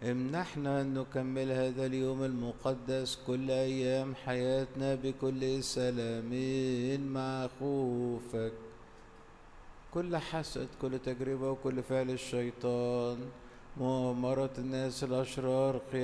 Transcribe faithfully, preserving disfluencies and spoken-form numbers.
امنحنا أن نكمل هذا اليوم المقدس كل أيام حياتنا بكل سلام مع خوفك. كل حسد، كل تجربة، وكل فعل الشيطان، مؤامرة الناس الأشرار،